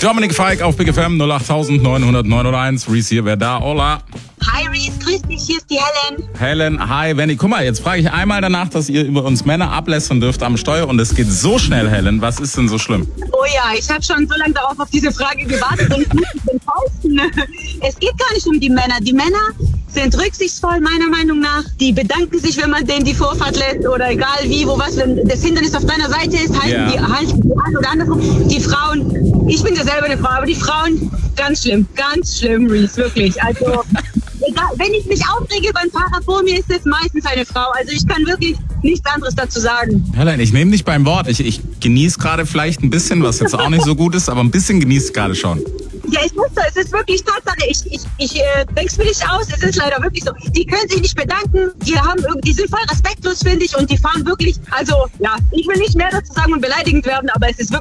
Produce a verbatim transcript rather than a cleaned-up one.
Dominik Fike auf Big F M null acht neun null null neun null eins. Reese hier, wer da? Hola. Hi Reese, grüß dich, hier ist die Helen. Helen, hi Wendy. Guck mal, jetzt frage ich einmal danach, dass ihr über uns Männer ablästern dürft am Steuer und es geht so schnell, Helen. Was ist denn so schlimm? Oh ja, ich habe schon so lange darauf auf diese Frage gewartet und ich muss mich entfalten. Es geht gar nicht um die Männer. Die Männer sind rücksichtsvoll, meiner Meinung nach. Die bedanken sich, wenn man denen die Vorfahrt lässt oder egal wie, wo was, wenn das Hindernis auf deiner Seite ist, halten Ja. die, halten die an oder andersrum. Die Frauen, ich bin ja selber eine Frau, aber die Frauen, ganz schlimm, ganz schlimm, Reese, wirklich. Also, egal, wenn ich mich aufrege beim Fahrer vor mir, ist es meistens eine Frau. Also ich kann wirklich nichts anderes dazu sagen. Helen, ich nehme dich beim Wort. Ich, ich genieße gerade vielleicht ein bisschen, was jetzt auch nicht so gut ist, aber ein bisschen genieße ich gerade schon. Ja, ich muss da, es ist wirklich Tatsache. Ich, ich, ich äh, denk's mir nicht aus, es ist leider wirklich so. Die können sich nicht bedanken, die haben irgendwie, die sind voll respektlos, finde ich, und die fahren wirklich, also, ja, ich will nicht mehr dazu sagen und beleidigend werden, aber es ist wirklich